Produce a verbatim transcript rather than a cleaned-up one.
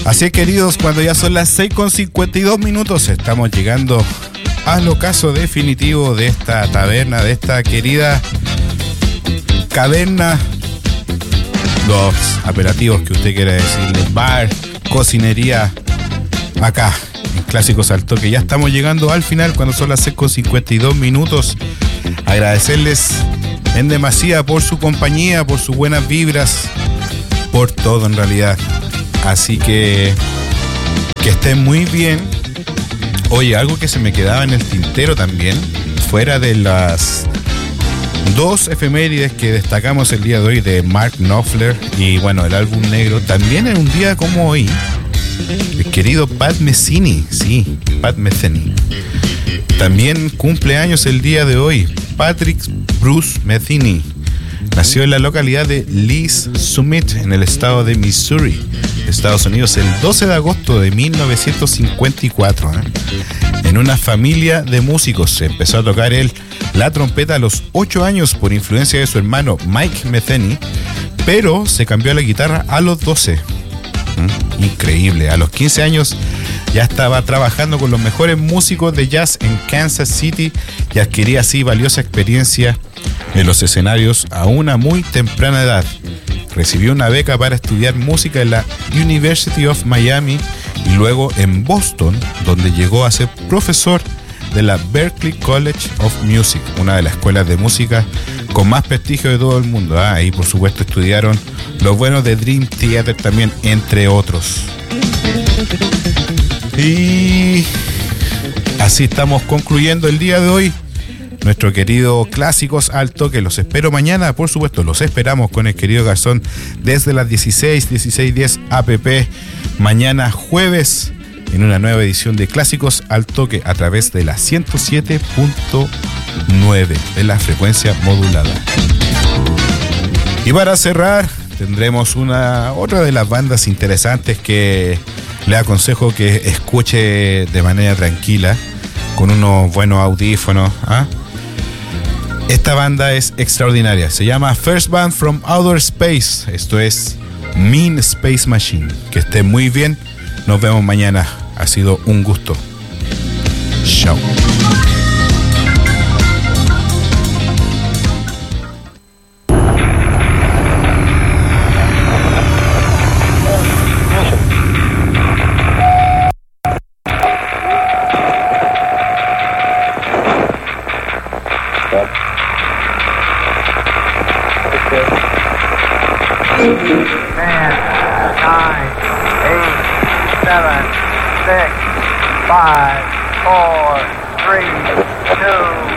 Así es, queridos, cuando ya son las seis con cincuenta y dos minutos, estamos llegando al ocaso definitivo de esta taberna, de esta querida caverna, los apelativos que usted quiera decirle, bar, cocinería, acá en Clásicos al Toque. Ya estamos llegando al final cuando son las seis con cincuenta y dos minutos. Agradecerles en demasía por su compañía, por sus buenas vibras, por todo en realidad. Así que que estén muy bien. Oye, algo que se me quedaba en el tintero también, fuera de las dos efemérides que destacamos el día de hoy de Mark Knopfler y bueno, el álbum negro, también en un día como hoy, el querido Pat Metheny, sí, Pat Metheny, también cumple años el día de hoy. Patrick Bruce Metheny nació en la localidad de Lee's Summit, en el estado de Missouri, Estados Unidos, el doce de agosto de mil novecientos cincuenta y cuatro. ¿eh? En una familia de músicos. Empezó a tocar él la trompeta a los ocho años por influencia de su hermano Mike Metheny, pero se cambió a la guitarra a los doce. ¿Mm? Increíble. A los quince años ya estaba trabajando con los mejores músicos de jazz en Kansas City y adquiría así valiosa experiencia en los escenarios a una muy temprana edad. Recibió una beca para estudiar música en la University of Miami y luego en Boston, donde llegó a ser profesor de la Berklee College of Music, una de las escuelas de música con más prestigio de todo el mundo. Ah, ahí por supuesto estudiaron los buenos de Dream Theater también, entre otros. Y así estamos concluyendo el día de hoy nuestro querido Clásicos al Toque. Los espero mañana, por supuesto, los esperamos con el querido Garzón desde las dieciséis, dieciséis diez A P P, mañana jueves, en una nueva edición de Clásicos al Toque a través de la ciento siete punto nueve de la frecuencia modulada. Y para cerrar, tendremos una otra de las bandas interesantes que le aconsejo que escuche de manera tranquila, con unos buenos audífonos, ¿ah? Esta banda es extraordinaria, se llama First Band from Outer Space. Esto es Mean Space Machine. Que estén muy bien, nos vemos mañana. Ha sido un gusto. Chao. Seven, six, five, four, three, two,